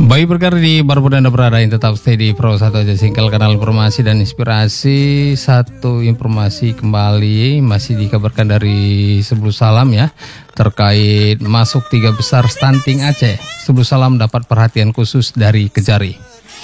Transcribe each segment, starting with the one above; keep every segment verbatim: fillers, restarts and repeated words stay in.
Baik berkar di Barbu Anda berada yang tetap stay di Pro satu aja singkel kanal informasi dan inspirasi. Satu informasi kembali masih dikabarkan dari Sebelu Salam ya, terkait masuk tiga besar stunting Aceh. Sebelu Salam dapat perhatian khusus dari Kejari.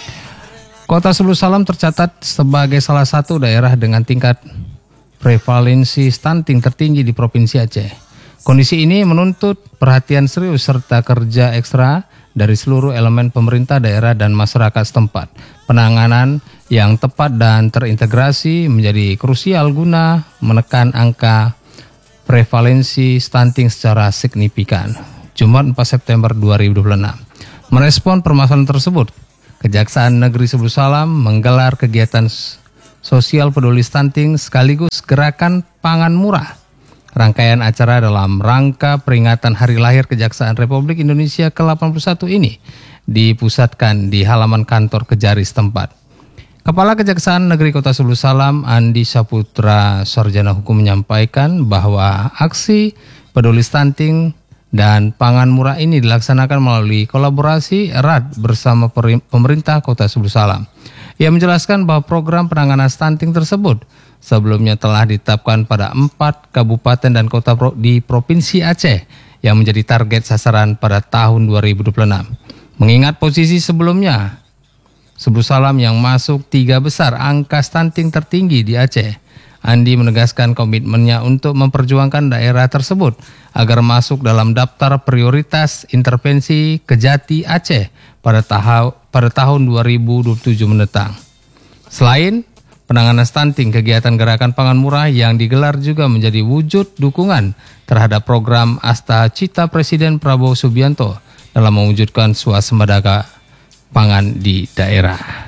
Kota Sebelu Salam tercatat sebagai salah satu daerah dengan tingkat prevalensi stunting tertinggi di Provinsi Aceh. Kondisi ini menuntut perhatian serius serta kerja ekstra dari seluruh elemen pemerintah daerah dan masyarakat setempat. Penanganan yang tepat dan terintegrasi menjadi krusial guna menekan angka prevalensi stunting secara signifikan. Jumat empat September dua ribu dua puluh enam. Merespon permasalahan tersebut, Kejaksaan Negeri Sebelu Salam menggelar kegiatan sosial peduli stunting sekaligus gerakan pangan murah. Rangkaian acara dalam rangka peringatan Hari Lahir Kejaksaan Republik Indonesia ke delapan puluh satu ini dipusatkan di halaman kantor Kejari setempat. Kepala Kejaksaan Negeri Kota Sebelu Salam, Andi Saputra Sarjana Hukum, menyampaikan bahwa aksi peduli stunting dan pangan murah ini dilaksanakan melalui kolaborasi erat bersama pemerintah Kota Sebelu Salam. Ia menjelaskan bahwa program penanganan stunting tersebut sebelumnya telah ditetapkan pada empat kabupaten dan kota di Provinsi Aceh yang menjadi target sasaran pada tahun dua ribu dua puluh enam. Mengingat posisi sebelumnya, Sebelu Salam yang masuk tiga besar angka stunting tertinggi di Aceh, Andi menegaskan komitmennya untuk memperjuangkan daerah tersebut agar masuk dalam daftar prioritas intervensi Kejati Aceh pada, taha, pada tahun dua ribu dua puluh tujuh mendatang. Selain penanganan stunting, kegiatan gerakan pangan murah yang digelar juga menjadi wujud dukungan terhadap program Asta Cita Presiden Prabowo Subianto dalam mewujudkan swasembada pangan di daerah.